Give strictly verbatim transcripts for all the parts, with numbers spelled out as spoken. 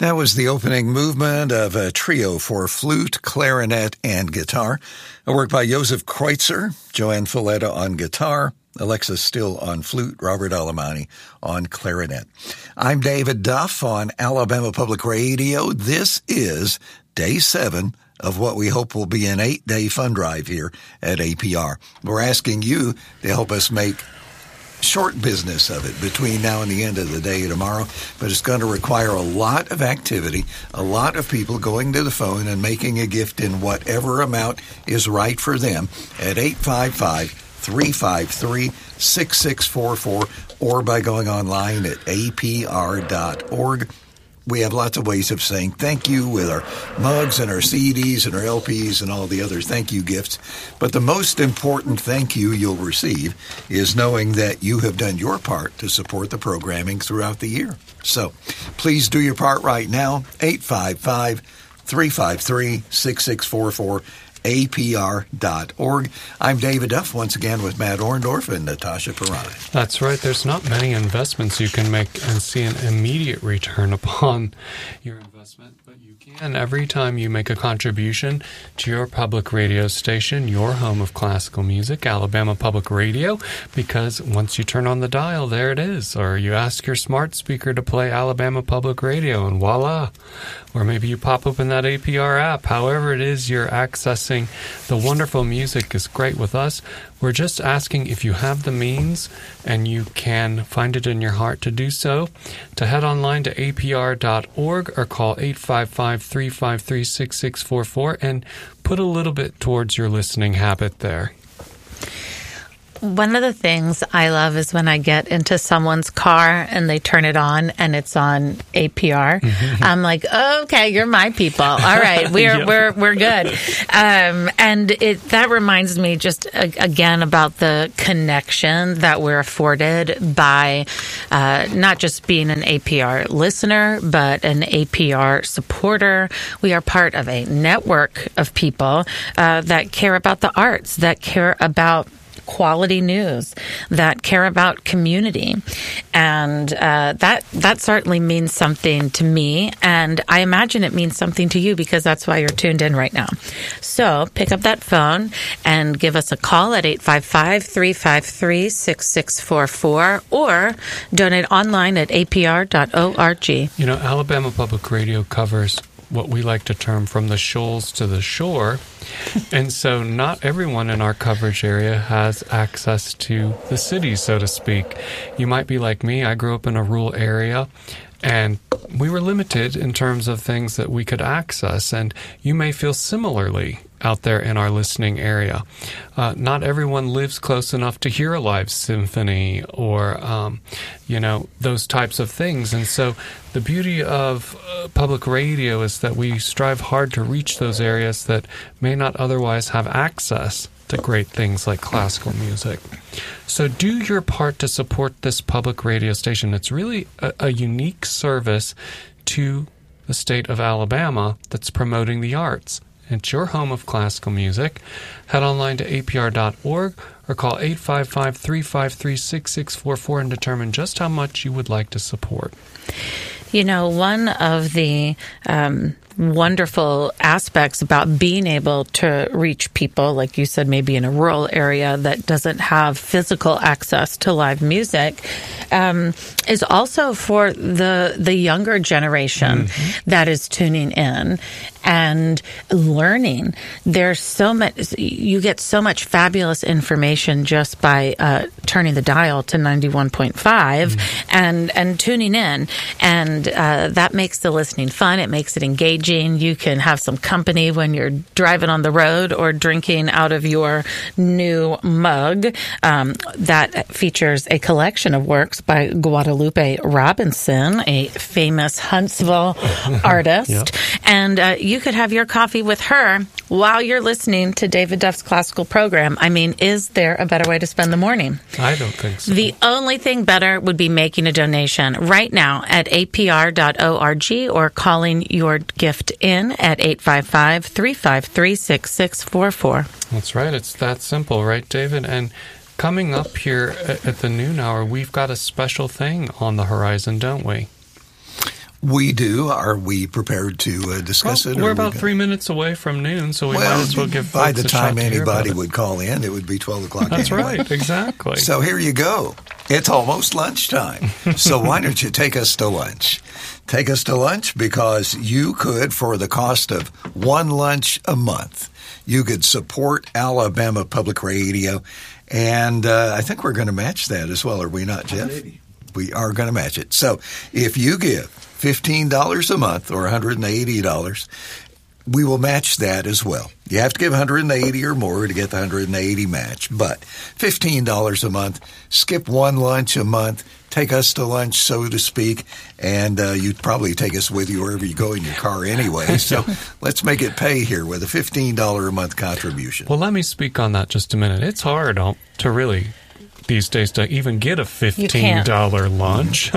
That was the opening movement of a trio for flute, clarinet, and guitar. A work by Joseph Kreutzer, Joanne Falletta on guitar, Alexis Still on flute, Robert Alemany on clarinet. I'm David Duff on Alabama Public Radio. This is day seven of what we hope will be an eight-day fund drive here at A P R. We're asking you to help us make short business of it between now and the end of the day tomorrow, but it's going to require a lot of activity, a lot of people going to the phone and making a gift in whatever amount is right for them at eight five five, three five three, six six four four or by going online at A P R dot org. We have lots of ways of saying thank you with our mugs and our C Ds and our L Ps and all the other thank you gifts. But the most important thank you you'll receive is knowing that you have done your part to support the programming throughout the year. So please do your part right now. eight five five, three five three, six six four four. A P R dot org. I'm David Duff, once again with Matt Orndorff and Natasha Perrone. That's right. There's not many investments you can make and see an immediate return upon your investment, but you can every time you make a contribution to your public radio station, your home of classical music, Alabama Public Radio, because once you turn on the dial, there it is. Or you ask your smart speaker to play Alabama Public Radio, and voila. Or maybe you pop open that A P R app. However it is you're accessing the wonderful music is great with us. We're just asking if you have the means and you can find it in your heart to do so, to head online to A P R dot org or call eight five five, three five three, six six four four and put a little bit towards your listening habit there. One of the things I love is when I get into someone's car and they turn it on and it's on A P R. Mm-hmm. I'm like, oh, okay, you're my people. All right, we're yep. we're we're good. Um, and it that reminds me just uh, again about the connection that we're afforded by uh, not just being an A P R listener, but an A P R supporter. We are part of a network of people uh, that care about the arts, that care about quality news, that care about community. And uh, that that certainly means something to me. And I imagine it means something to you because that's why you're tuned in right now. So pick up that phone and give us a call at eight five five, three five three, six six four four or donate online at A P R dot org. You know, Alabama Public Radio covers what we like to term from the shoals to the shore. And so not everyone in our coverage area has access to the city, so to speak. You might be like me. I grew up in a rural area, and we were limited in terms of things that we could access. And you may feel similarly out there in our listening area. Uh, not everyone lives close enough to hear a live symphony or, um, you know, those types of things. And so the beauty of uh, public radio is that we strive hard to reach those areas that may not otherwise have access to great things like classical music. So do your part to support this public radio station. It's really a, a unique service to the state of Alabama that's promoting the arts. It's your home of classical music. Head online to A P R dot org or call eight five five, three five three, six six four four and determine just how much you would like to support. You know, one of the um, wonderful aspects about being able to reach people, like you said, maybe in a rural area that doesn't have physical access to live music, um, is also for the the younger generation mm-hmm. that is tuning in and learning. There's so much, you get so much fabulous information just by uh, turning the dial to ninety-one point five mm-hmm. and, and tuning in. And uh, that makes the listening fun. It makes it engaging. You can have some company when you're driving on the road or drinking out of your new mug um, that features a collection of works by Guadalupe Robinson, a famous Huntsville artist. Yep. And uh, you could have your coffee with her while you're listening to David Duff's classical program. I mean, is there a better way to spend the morning? I don't think so. The only thing better would be making a donation right now at A P R dot org or calling your gift in at eight five five, three five three, six six four four. That's right. It's that simple, right, David? And coming up here at the noon hour, we've got a special thing on the horizon, don't we? We do. Are we prepared to uh, discuss well, it? We're or about we three minutes away from noon, so we well, might as well give by folks the a time shot to hear about anybody it. would call in, it would be twelve o'clock. That's anyway. right, exactly. So here you go. It's almost lunchtime. So why don't you take us to lunch? Take us to lunch because you could, for the cost of one lunch a month, you could support Alabama Public Radio. And uh, I think we're going to match that as well, are we not, Jeff? We are going to match it. So if you give fifteen dollars a month or one hundred eighty dollars, we will match that as well. You have to give one hundred eighty dollars or more to get the one hundred eighty dollars match. But fifteen dollars a month, skip one lunch a month, take us to lunch, so to speak, and uh, you'd probably take us with you wherever you go in your car anyway. So let's make it pay here with a fifteen dollars a month contribution. Well, let me speak on that just a minute. It's hard to really these days to even get a fifteen dollars lunch.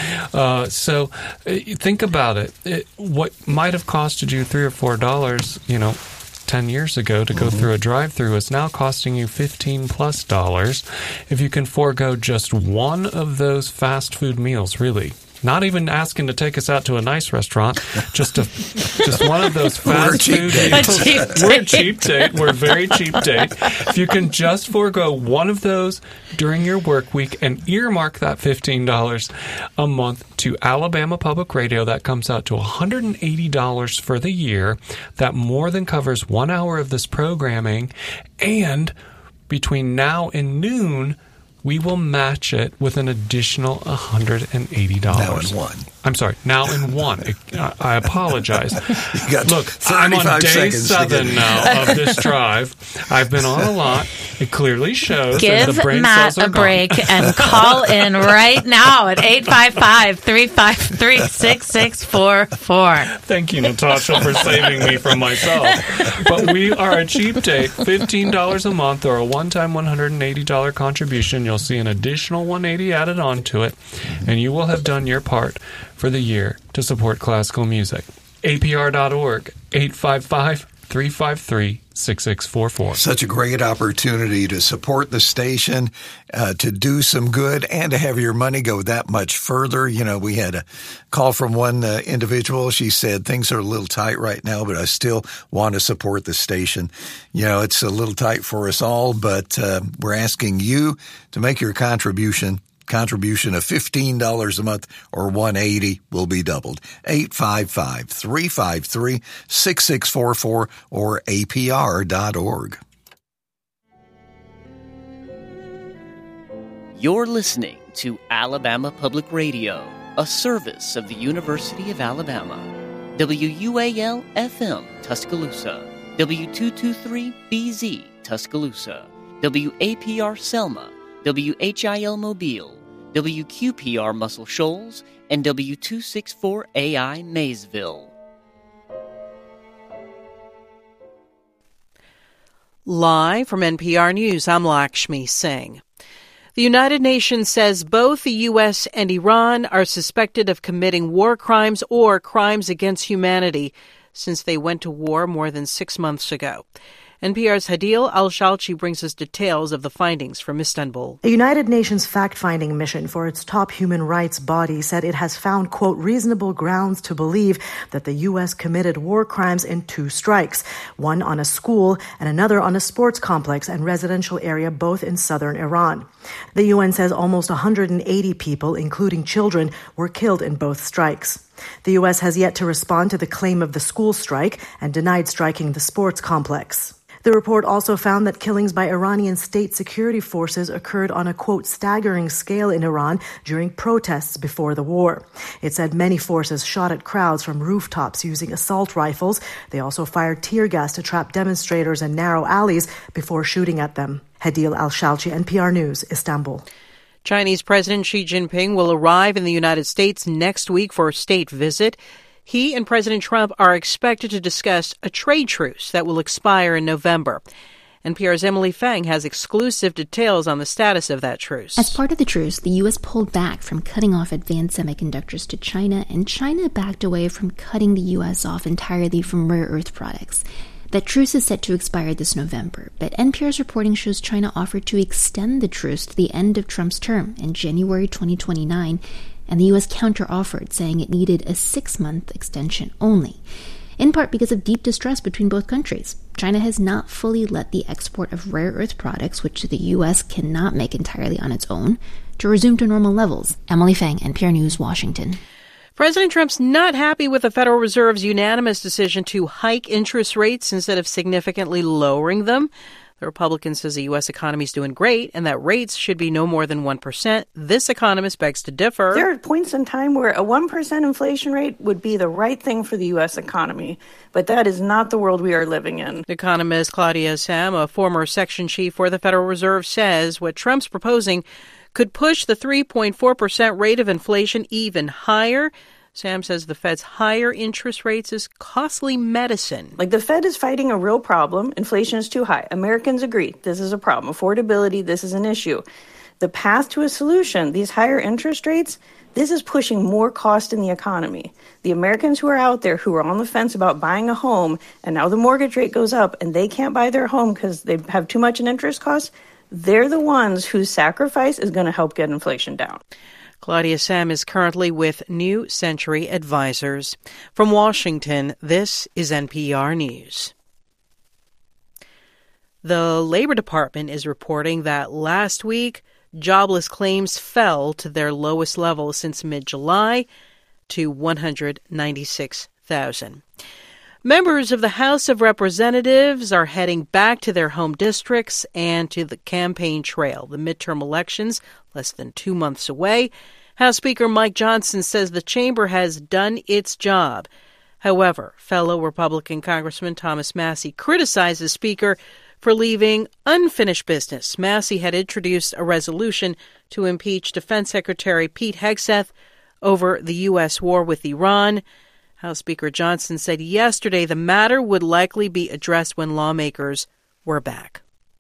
uh, so uh, think about it. it. What might have costed you three or four dollars, you know, ten years ago to go mm-hmm. through a drive-through is now costing you fifteen plus dollars. If you can forego just one of those fast food meals, really. Not even asking to take us out to a nice restaurant, just a, just one of those fast food meals. We're a cheap date. We're a very cheap date. If you can just forego one of those during your work week and earmark that fifteen dollars a month to Alabama Public Radio, that comes out to one hundred eighty dollars for the year. That more than covers one hour of this programming. And between now and noon, we will match it with an additional one hundred eighty dollars. Now in one. I'm sorry, now in one. I apologize. You got Look, I'm on day seven now of this drive. I've been on a lot. It clearly shows Give that the brain Matt cells are a break gone. and call in right now at eight five five, three five three, six six four four. Thank you, Natasha, for saving me from myself. But we are a cheap date, fifteen dollars a month or a one-time one hundred eighty dollars contribution. You'll see an additional one hundred eighty dollars added on to it, and you will have done your part for the year to support classical music. A P R dot org, eight five five, three five three, six six four four. Such a great opportunity to support the station, uh, to do some good, and to have your money go that much further. You know, we had a call from one uh, individual. She said, things are a little tight right now, but I still want to support the station. You know, it's a little tight for us all, but uh, we're asking you to make your contribution. Contribution of fifteen dollars a month or one hundred eighty dollars will be doubled. eight five five, three five three, six six four four or A P R dot org. You're listening to Alabama Public Radio, a service of the University of Alabama. W U A L F M Tuscaloosa, W two twenty-three B Z Tuscaloosa, W A P R Selma, W H I L Mobile, W Q P R Muscle Shoals, and W two sixty-four A I Maysville. Live from N P R News, I'm Lakshmi Singh. The United Nations says both the U S and Iran are suspected of committing war crimes or crimes against humanity since they went to war more than six months ago. N P R's Hadil Al-Shalchi brings us details of the findings from Istanbul. A United Nations fact-finding mission for its top human rights body said it has found, quote, reasonable grounds to believe that the U S committed war crimes in two strikes, one on a school and another on a sports complex and residential area, both in southern Iran. The U N says almost one hundred eighty people, including children, were killed in both strikes. The U S has yet to respond to the claim of the school strike and denied striking the sports complex. The report also found that killings by Iranian state security forces occurred on a, quote, staggering scale in Iran during protests before the war. It said many forces shot at crowds from rooftops using assault rifles. They also fired tear gas to trap demonstrators in narrow alleys before shooting at them. Hadil Al-Shalchi, N P R News, Istanbul. Chinese President Xi Jinping will arrive in the United States next week for a state visit. He and President Trump are expected to discuss a trade truce that will expire in November. N P R's Emily Fang has exclusive details on the status of that truce. As part of the truce, the U S pulled back from cutting off advanced semiconductors to China, and China backed away from cutting the U S off entirely from rare earth products. That truce is set to expire this November, but N P R's reporting shows China offered to extend the truce to the end of Trump's term in January twenty twenty-nine, and the U S counter-offered, saying it needed a six-month extension only, in part because of deep distrust between both countries. China has not fully let the export of rare earth products, which the U S cannot make entirely on its own, to resume to normal levels. Emily Fang, N P R News, Washington. President Trump's not happy with the Federal Reserve's unanimous decision to hike interest rates instead of significantly lowering them. The Republican says the U S economy is doing great and that rates should be no more than one percent. This economist begs to differ. There are points in time where a one percent inflation rate would be the right thing for the U S economy, but that is not the world we are living in. Economist Claudia Sahm, a former section chief for the Federal Reserve, says what Trump's proposing could push the three point four percent rate of inflation even higher. Sam says the Fed's higher interest rates is costly medicine. Like, the Fed is fighting a real problem. Inflation is too high. Americans agree this is a problem. Affordability, this is an issue. The path to a solution, these higher interest rates, this is pushing more cost in the economy. The Americans who are out there who are on the fence about buying a home, and now the mortgage rate goes up and they can't buy their home because they have too much in interest costs, they're the ones whose sacrifice is going to help get inflation down. Claudia Sahm is currently with New Century Advisors. From Washington, this is N P R News. The Labor Department is reporting that last week, jobless claims fell to their lowest level since mid-July to one hundred ninety-six thousand. Members of the House of Representatives are heading back to their home districts and to the campaign trail. The midterm elections, less than two months away. House Speaker Mike Johnson says the chamber has done its job. However, fellow Republican Congressman Thomas Massie criticized the Speaker for leaving unfinished business. Massie had introduced a resolution to impeach Defense Secretary Pete Hegseth over the U S war with Iran. House Speaker Johnson said yesterday the matter would likely be addressed when lawmakers were back.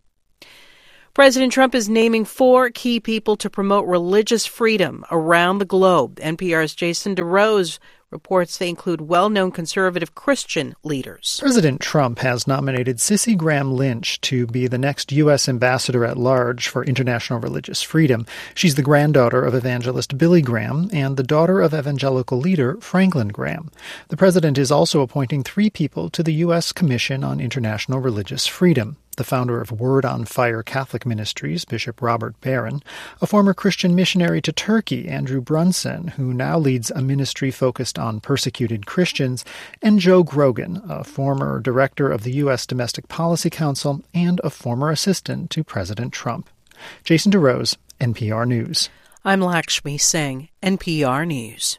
President Trump is naming four key people to promote religious freedom around the globe. N P R's Jason DeRose reports they include well-known conservative Christian leaders. President Trump has nominated Cissy Graham Lynch to be the next U S ambassador at large for international religious freedom. She's the granddaughter of evangelist Billy Graham and the daughter of evangelical leader Franklin Graham. The president is also appointing three people to the U S Commission on International Religious Freedom. The founder of Word on Fire Catholic Ministries, Bishop Robert Barron, a former Christian missionary to Turkey, Andrew Brunson, who now leads a ministry focused on persecuted Christians, and Joe Grogan, a former director of the U S Domestic Policy Council and a former assistant to President Trump. Jason DeRose, N P R News. I'm Lakshmi Singh, N P R News.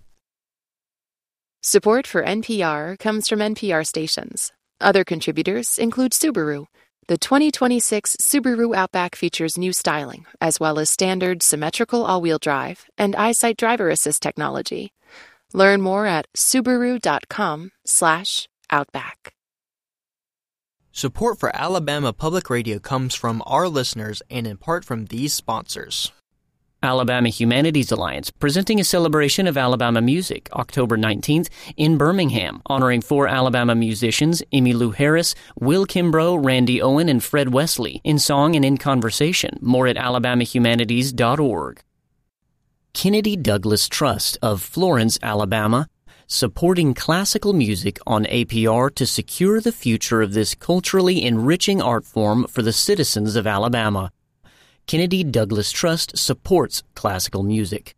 Support for N P R comes from N P R stations. Other contributors include Subaru. The twenty twenty-six Subaru Outback features new styling, as well as standard symmetrical all-wheel drive and EyeSight driver assist technology. Learn more at Subaru.com slash Outback. Support for Alabama Public Radio comes from our listeners and in part from these sponsors. Alabama Humanities Alliance, presenting a celebration of Alabama music, October nineteenth in Birmingham, honoring four Alabama musicians, Emmylou Harris, Will Kimbrough, Randy Owen, and Fred Wesley, in song and in conversation. More at alabama humanities dot org. Kennedy Douglas Trust of Florence, Alabama, supporting classical music on A P R to secure the future of this culturally enriching art form for the citizens of Alabama. Kennedy Douglas Trust supports classical music.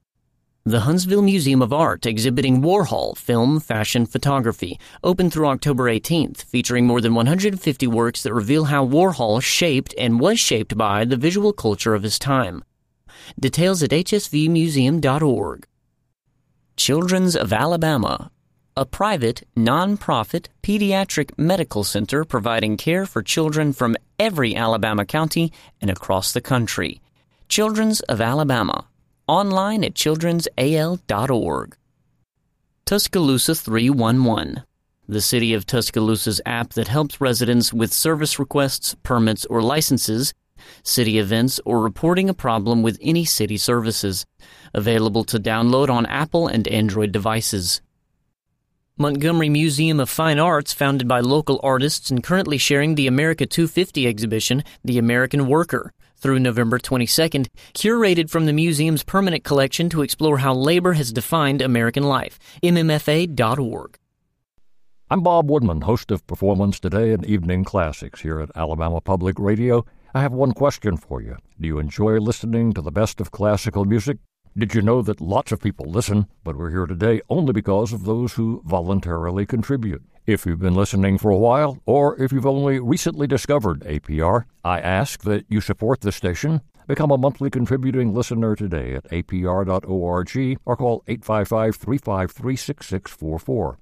The Huntsville Museum of Art exhibiting Warhol film, fashion, photography, open through October eighteenth, featuring more than one hundred fifty works that reveal how Warhol shaped and was shaped by the visual culture of his time. Details at h s v museum dot org. Children's of Alabama, a private, non-profit pediatric medical center providing care for children from every Alabama county and across the country. Children's of Alabama, online at children's a l dot org. Tuscaloosa three one one, the City of Tuscaloosa's app that helps residents with service requests, permits, or licenses, city events, or reporting a problem with any city services. Available to download on Apple and Android devices. Montgomery Museum of Fine Arts, founded by local artists and currently sharing the America two fifty exhibition, The American Worker, through November twenty-second, curated from the museum's permanent collection to explore how labor has defined American life. M M F A dot org. I'm Bob Woodman, host of Performance Today and Evening Classics here at Alabama Public Radio. I have one question for you. Do you enjoy listening to the best of classical music? Did you know that lots of people listen, but we're here today only because of those who voluntarily contribute? If you've been listening for a while, or if you've only recently discovered A P R, I ask that you support the station. Become a monthly contributing listener today at A P R dot org or call eight five five, three five three, six six four four.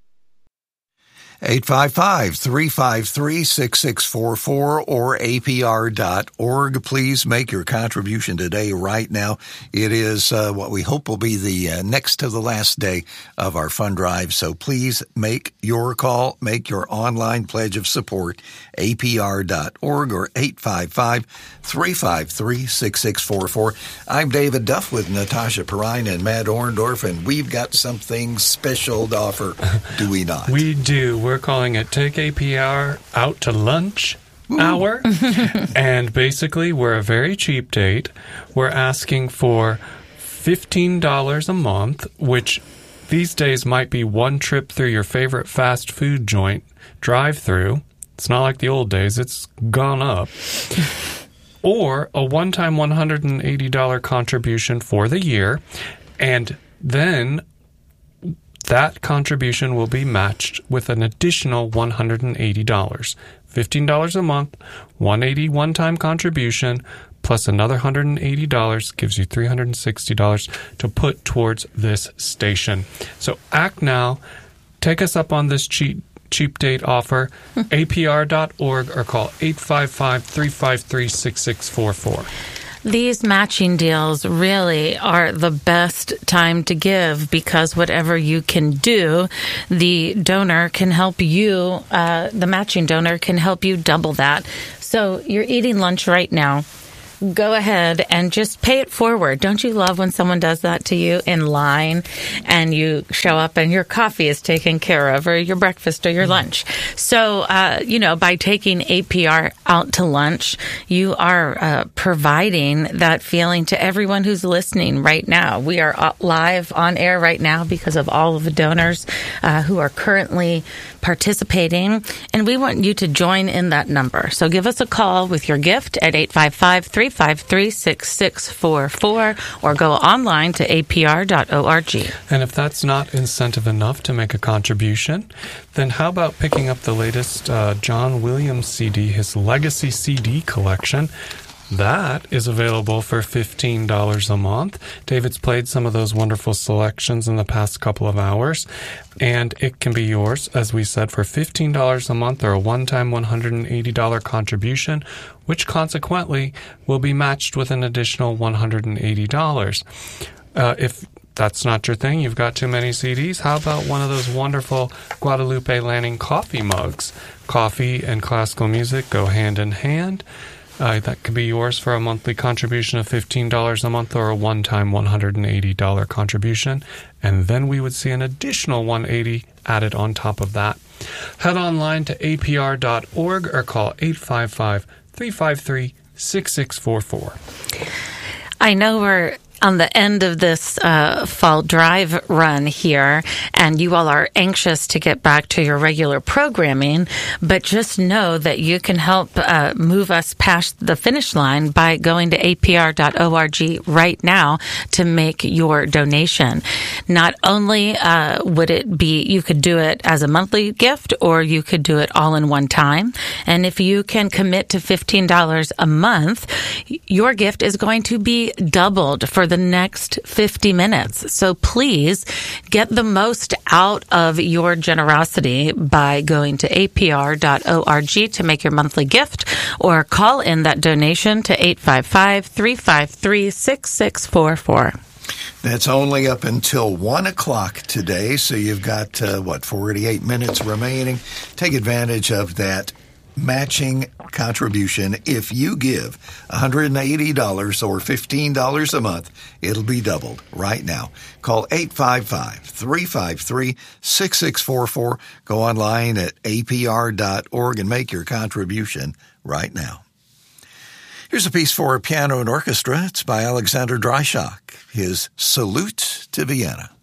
eight five five, three five three, six six four four or A P R dot org. Please make your contribution today, right now. It is uh, what we hope will be the uh, next to the last day of our fund drive. So please make your call, make your online pledge of support, A P R dot org or eight five five, three five three, six six four four. I'm David Duff with Natasha Perrine and Matt Orndorff, and we've got something special to offer, do we not? We do. We're calling it Take A P R Out to Lunch Ooh. Hour. And basically, we're a very cheap date. We're asking for fifteen dollars a month, which these days might be one trip through your favorite fast food joint drive-through. It's not like the old days. It's gone up. Or a one-time one hundred eighty dollars contribution for the year, and then that contribution will be matched with an additional one hundred eighty dollars. fifteen dollars a month, one hundred eighty dollars one-time contribution, plus another one hundred eighty dollars gives you three hundred sixty dollars to put towards this station. So act now. Take us up on this cheap cheap date offer, A P R dot org, or call eight five five, three five three, six six four four. These matching deals really are the best time to give, because whatever you can do, the donor can help you, uh, the matching donor can help you double that. So you're eating lunch right now. Go ahead and just pay it forward. Don't you love when someone does that to you in line and you show up and your coffee is taken care of, or your breakfast or your lunch? So, uh, you know, by taking A P R out to lunch, you are uh, providing that feeling to everyone who's listening right now. We are live on air right now because of all of the donors uh, who are currently participating, and we want you to join in that number. So give us a call with your gift at eight five five, three five three, six six four four or go online to A P R dot org. And if that's not incentive enough to make a contribution, then how about picking up the latest uh, John Williams C D, his Legacy C D collection? That is available for fifteen dollars a month. David's played some of those wonderful selections in the past couple of hours, and it can be yours, as we said, for fifteen dollars a month or a one-time one hundred eighty dollars contribution, which consequently will be matched with an additional one hundred eighty dollars. Uh, if that's not your thing, you've got too many C Ds, how about one of those wonderful Guadalupe Lanning coffee mugs? Coffee and classical music go hand in hand. Uh, that could be yours for a monthly contribution of fifteen dollars a month or a one-time one hundred eighty dollars contribution. And then we would see an additional one hundred eighty dollars added on top of that. Head online to A P R dot org or call eight five five, three five three, six six four four. I know we're on the end of this uh, fall drive run here, and you all are anxious to get back to your regular programming, but just know that you can help uh, move us past the finish line by going to A P R dot org right now to make your donation. Not only uh, would it be, you could do it as a monthly gift, or you could do it all in one time. And if you can commit to fifteen dollars a month, your gift is going to be doubled for the next fifty minutes. So please get the most out of your generosity by going to A P R dot org to make your monthly gift, or call in that donation to eight five five, three five three, six six four four. That's only up until one o'clock today, so you've got, uh, what, forty-eight minutes remaining. Take advantage of that matching contribution. If you give one hundred eighty dollars or fifteen dollars a month, it'll be doubled right now. Call eight five five, three five three, six six four four. Go online at A P R dot org and make your contribution right now. Here's a piece for piano and orchestra. It's by Alexander Dreischock, his Salute to Vienna.